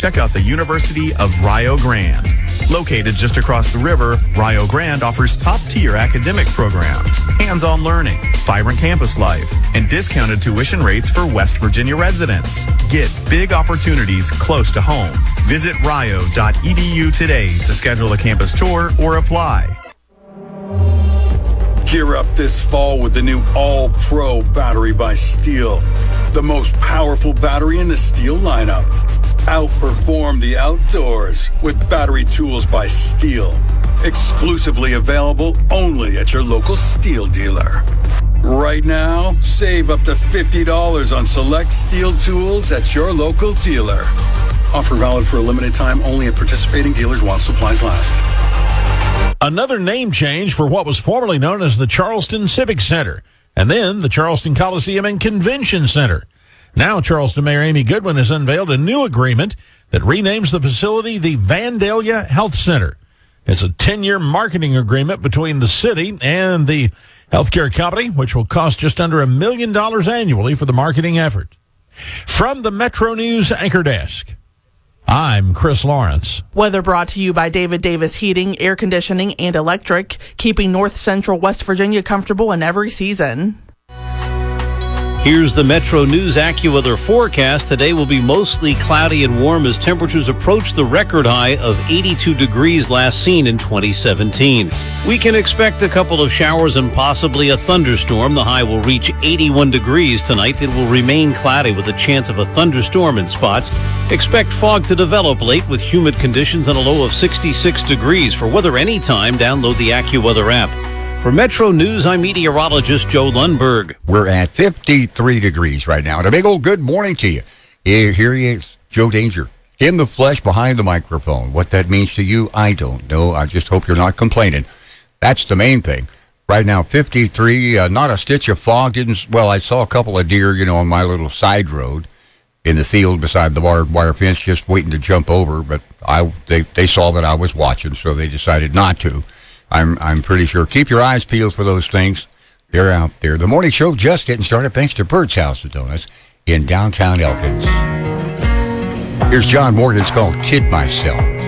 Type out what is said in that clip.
check out the University of Rio Grande. Located just across the river, Rio Grande offers top-tier academic programs, hands-on learning, vibrant campus life, and discounted tuition rates for West Virginia residents. Get big opportunities close to home. Visit rio.edu today to schedule a campus tour or apply. Gear up this fall with the new All-Pro battery by Steel. The most powerful battery in the Steel lineup. Outperform the outdoors with battery tools by Steel. Exclusively available only at your local Steel dealer. Right now, save up to $50 on select Steel tools at your local dealer. Offer valid for a limited time only at participating dealers while supplies last. Another name change for what was formerly known as the Charleston Civic Center, and then the Charleston Coliseum and Convention Center. Now, Charleston Mayor Amy Goodwin has unveiled a new agreement that renames the facility the Vandalia Health Center. It's a 10-year marketing agreement between the city and the healthcare company, which will cost just under $1 million annually for the marketing effort. From the Metro News Anchor Desk, I'm Chris Lawrence. Weather brought to you by David Davis Heating, Air Conditioning, and Electric, keeping North Central West Virginia comfortable in every season. Here's the Metro News AccuWeather forecast. Today will be mostly cloudy and warm as temperatures approach the record high of 82 degrees last seen in 2017. We can expect a couple of showers and possibly a thunderstorm. The high will reach 81 degrees tonight. It will remain cloudy with a chance of a thunderstorm in spots. Expect fog to develop late with humid conditions and a low of 66 degrees. For weather anytime, download the AccuWeather app. For Metro News, I'm meteorologist Joe Lundberg. We're at 53 degrees right now. And a big old good morning to you. Here he is, Joe Danger, in the flesh behind the microphone. What that means to you, I don't know. I just hope you're not complaining. That's the main thing. Right now, 53, not a stitch of fog. I saw a couple of deer, on my little side road in the field beside the barbed wire fence, just waiting to jump over. But they saw that I was watching, so they decided not to. I'm pretty sure. Keep your eyes peeled for those things. They're out there. The morning show just getting started thanks to Bird's House of Donuts in downtown Elkins. Here's John Morgan's called Kid Myself.